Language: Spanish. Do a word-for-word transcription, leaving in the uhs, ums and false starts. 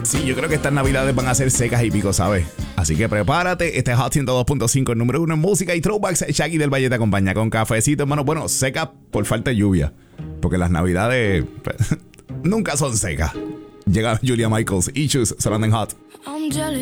Sí, yo creo que estas navidades van a ser secas y pico, ¿sabes? Así que prepárate. Este es Hot ciento dos punto cinco, el número uno en música y throwbacks. Shaggy del Valle te acompaña con cafecito, hermano. Bueno, seca por falta de lluvia. Porque las navidades pues, nunca son secas. Llega Julia Michaels, Issues, sonando en Hot.